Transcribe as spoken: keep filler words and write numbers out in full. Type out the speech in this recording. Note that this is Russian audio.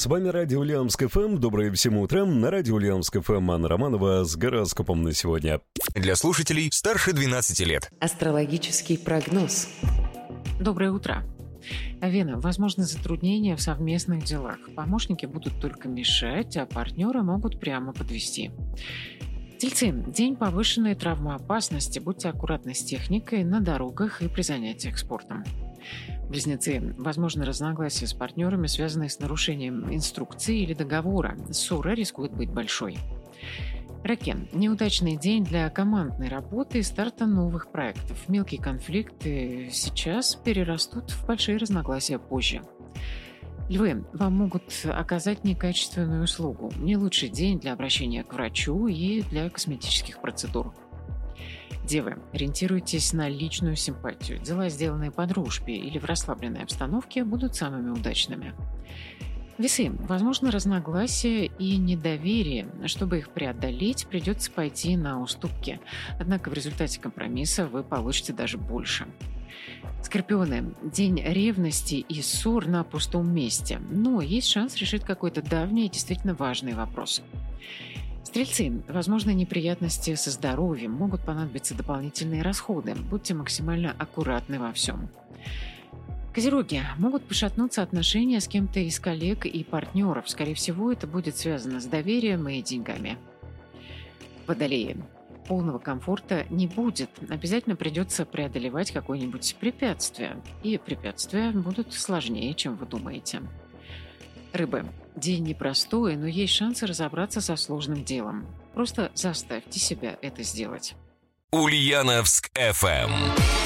С вами Радио Ульяновск эф эм. Доброе всем утро. На Радио Ульяновск эф эм Анна Романова с гороскопом на сегодня. Для слушателей старше двенадцати лет. Астрологический прогноз. Доброе утро. Вена, возможны затруднения в совместных делах. Помощники будут только мешать, а партнеры могут прямо подвести. Тельцы. День повышенной травмоопасности. Будьте аккуратны с техникой на дорогах и при занятиях спортом. Близнецы. Возможно разногласия с партнерами, связанные с нарушением инструкции или договора. Ссора рискует быть большой. Раки. Неудачный день для командной работы и старта новых проектов. Мелкие конфликты сейчас перерастут в большие разногласия позже. Львы. Вам могут оказать некачественную услугу. Не лучший день для обращения к врачу и для косметических процедур. Девы. Ориентируйтесь на личную симпатию. Дела, сделанные по дружбе или в расслабленной обстановке, будут самыми удачными. Весы. Возможно разногласия и недоверие. Чтобы их преодолеть, придется пойти на уступки. Однако в результате компромисса вы получите даже больше. Скорпионы. День ревности и ссор на пустом месте. Но есть шанс решить какой-то давний и действительно важный вопрос. Стрельцы. Возможны неприятности со здоровьем. Могут понадобиться дополнительные расходы. Будьте максимально аккуратны во всем. Козероги. Могут пошатнуться отношения с кем-то из коллег и партнеров. Скорее всего, это будет связано с доверием и деньгами. Водолеи. Полного комфорта не будет. Обязательно придется преодолевать какое-нибудь препятствие. И препятствия будут сложнее, чем вы думаете. Рыбы. День непростой, но есть шансы разобраться со сложным делом. Просто заставьте себя это сделать. Ульяновск эф эм.